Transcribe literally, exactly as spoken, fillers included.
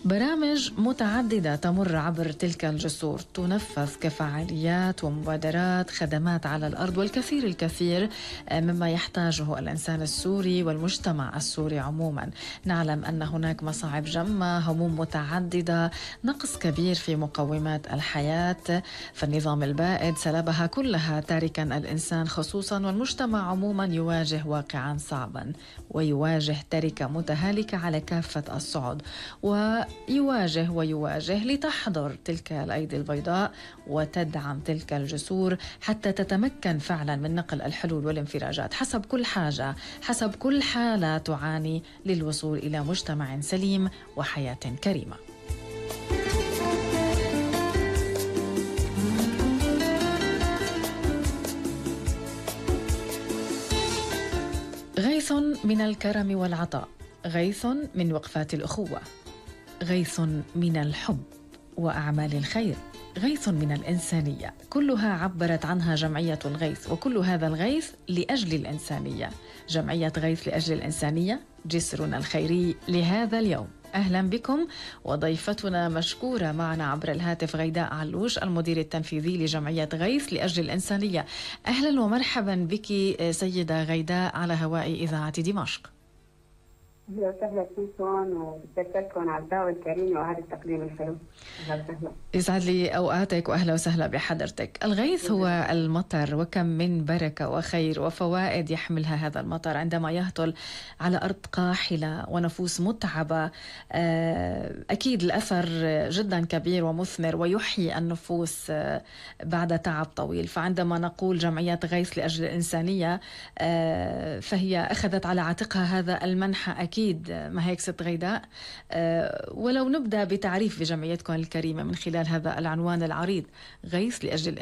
برامج متعددة تمر عبر تلك الجسور، تنفذ كفعاليات ومبادرات خدمات على الأرض، والكثير الكثير مما يحتاجه الإنسان السوري والمجتمع السوري عموما. نعلم أن هناك مصاعب جمة، هموم متعددة، نقص كبير في مقومات الحياة، فالنظام البائد سلبها كلها، تاركا الإنسان خصوصا والمجتمع عموما يواجه واقعا صعبا، ويواجه تركة متهالكة على كافة الصعد، ويواجه ويواجه لتحضر تلك الأيدي البيضاء وتدعم تلك الجسور حتى تتمكن فعلا من نقل الحلول والانفراجات حسب كل حاجة، حسب كل حالة تعاني، للوصول إلى مجتمع سليم وحياة كريمة. غيث من الكرم والعطاء، غيث من وقفات الأخوة، غيث من الحب وأعمال الخير، غيث من الإنسانية، كلها عبرت عنها جمعية الغيث، وكل هذا الغيث لأجل الإنسانية. جمعية غيث لأجل الإنسانية، جسرنا الخيري لهذا اليوم. أهلا بكم، وضيفتنا مشكورة معنا عبر الهاتف غيداء علوش، المدير التنفيذي لجمعية غيث لأجل الإنسانية. أهلا ومرحبا بك سيدة غيداء على هواء إذاعة دمشق. أهلا وسهلا فيكم، وبشكركم على الدعوة الكريمة وهذا التقديم الحلو. أهلا وسهلا. يسعد لي أوقاتك وأهلا وسهلا بحضرتك. الغيث هو المطر، وكم من بركة وخير وفوائد يحملها هذا المطر عندما يهطل على أرض قاحلة ونفوس متعبة. أكيد الأثر جدا كبير ومثمر ويحيي النفوس بعد تعب طويل. فعندما نقول جمعية غيث لأجل الإنسانية فهي أخذت على عاتقها هذا المنحى، أكيد ما هيك ست غيداء؟ ولو نبدأ بتعريف بجمعيتكم الكريمة من خلال هذا العنوان العريض، غيث لأجل